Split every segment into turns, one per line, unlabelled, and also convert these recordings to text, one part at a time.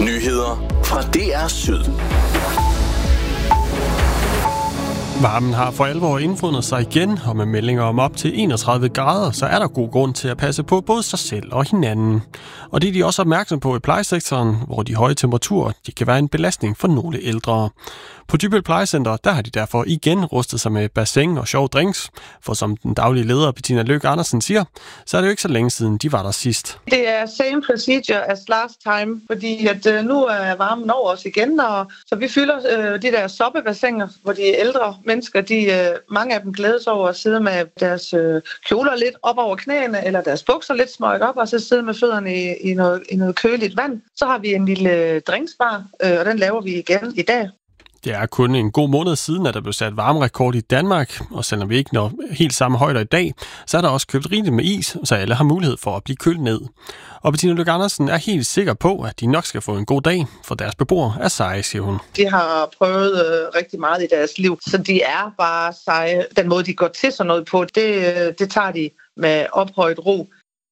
Nyheder fra DR Syd.
Varmen har for alvor indfundet sig igen, og med meldinger om op til 31 grader, så er der god grund til at passe på både sig selv og hinanden. Og det er de også opmærksom på i plejesektoren, hvor de høje temperaturer de kan være en belastning for nogle ældre. På Dybbøl Plejecenter, der har de derfor igen rustet sig med bassin og sjove drinks, for som den daglige leder Bettina Løkke Andersen siger, så er det jo ikke så længe siden, de var der sidst.
Det er same procedure as last time, fordi at nu er varmen over os igen, og så vi fylder de der soppebassiner, hvor de ældre mennesker, mange af dem glædes over at sidde med deres kjoler lidt op over knæene, eller deres bukser lidt smøgt op, og så sidde med fødderne i noget køligt vand. Så har vi en lille drinksbar, og den laver vi igen i dag.
Det er kun en god måned siden, at der blev sat varmerekord i Danmark, og selvom vi ikke når helt samme højder i dag, så er der også købt rigeligt med is, så alle har mulighed for at blive kølet ned. Og Bettina Løkke Andersen er helt sikker på, at de nok skal få en god dag, for deres beboere er seje, siger hun.
De har prøvet rigtig meget i deres liv, så de er bare seje. Den måde, de går til sådan noget på, det tager de med ophøjet ro.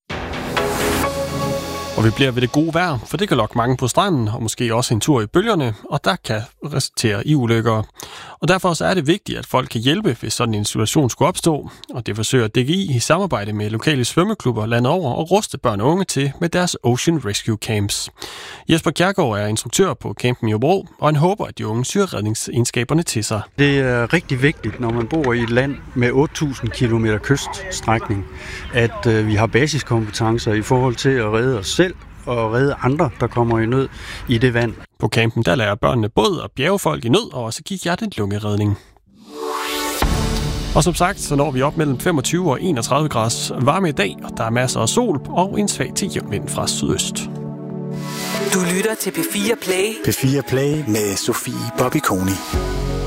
Og vi bliver ved det gode vejr, for det kan lokke mange på stranden, og måske også en tur i bølgerne, og der kan resultere i ulykker. Og derfor så er det vigtigt, at folk kan hjælpe, hvis sådan en situation skulle opstå. Og det forsøger DGI i samarbejde med lokale svømmeklubber landet over og ruste børn og unge til med deres Ocean Rescue Camps. Jesper Kjærgaard er instruktør på campen i Hobro, og han håber, at de unge syr redningsegenskaberne til sig.
Det er rigtig vigtigt, når man bor i et land med 8.000 km kyststrækning, at vi har basiskompetencer i forhold til at redde os selv og redde andre, der kommer i nød i det vand.
På campen der lærer børnene både at bjerge folk i nød og også give hjerte-lungeredning. Og som sagt, så når vi op mellem 25 og 31 graders varme i dag, og der er masser af sol og en svag til jævn vind fra sydøst.
Du lytter til P4 Play. P4 Play med Sofie Bobby Koni.